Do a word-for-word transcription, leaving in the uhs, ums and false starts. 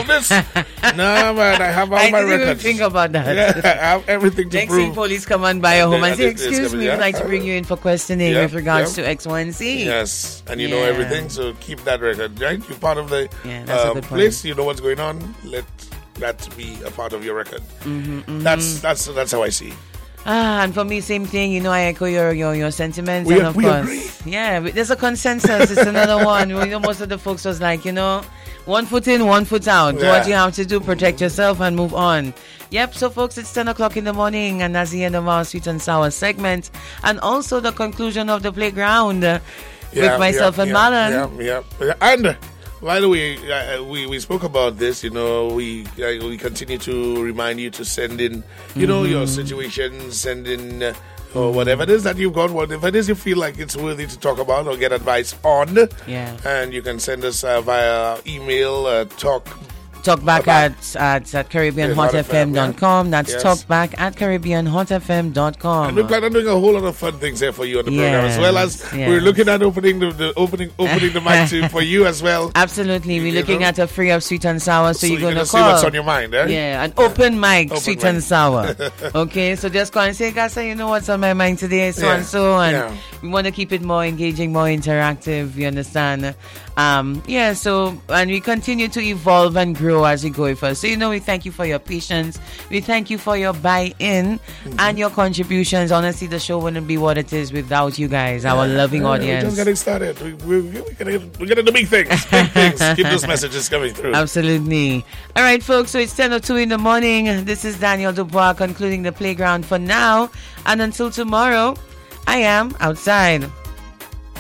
of this? No, man, I have all I my didn't even records. think about that. Yeah, I have everything to Next prove. thing police come on by your home and say, And they- excuse they- me, yeah. we'd like to bring you in for questioning Yeah, with regards yeah. to X, Y, and Z. Yes, and you know Yeah. everything, so keep that record, right? You're part of the Yeah, that's a uh, good point. place. You know what's going on. Let that be a part of your record. Mm-hmm, mm-hmm. That's that's that's how I see. Ah, and for me, same thing. You know, I echo your your, your sentiments. We- and of we course, agree. yeah, but there's a consensus. It's another one. You know, most of the folks was like, you know, one foot in, one foot out. Do Yeah. what you have to do, protect yourself, and move on. Yep. So, folks, it's ten o'clock in the morning, and that's the end of our sweet and sour segment, and also the conclusion of the playground uh, with myself yeah, and yeah, Marlon. Yeah, yeah. And by the way, uh, we we spoke about this. You know, we uh, we continue to remind you to send in, you know, your situation, send in. Uh, or whatever it is that you've got, whatever it is you feel like it's worthy to talk about or get advice on. Yeah. And you can send us uh, via email, uh, talk. Talk back About- at, at, at Caribbean Yeah, Hot Hot F M dot com. That's Yes. talk back at Caribbean Hot F M dot com. And we plan on doing a whole lot of fun things here for you on the program, as well as Yes, we're yes. looking at opening the, the opening opening the mic to, for you as well. Absolutely. You We're looking know? at a free of sweet and sour, so, So you're you're going to gonna see call. what's on your mind, eh? Yeah, an open mic, Open sweet mic. and sour. Okay, so just call and say, guys, you know what's on my mind today, so Yeah, and so. And yeah. we want to keep it more engaging, more interactive, you understand? Um, yeah, so, and we continue to evolve and grow as we go with us. So, you know, we thank you for your patience. We thank you for your buy-in Mm-hmm. and your contributions. Honestly, the show wouldn't be what it is without you guys, our loving Yeah, We're audience. just getting started. We, we, we're getting we're getting the big things. Big things. Keep those messages coming through. Absolutely. All right, folks, so it's ten oh two in the morning. This is Daniel Dubois concluding the playground for now. And until tomorrow, I am outside.